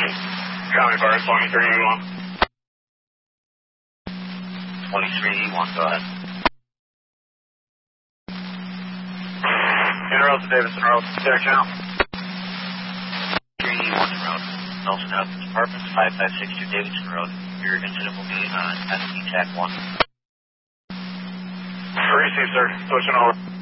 Copy, Bar 2381. 2381, go ahead. Interroad to Davidson Road. Check channel. 381 Road. Nelson Hopkins Apartments, 5562 Davidson Road. Your incident will be on SE TAC 1. Receive, sir. Switching over.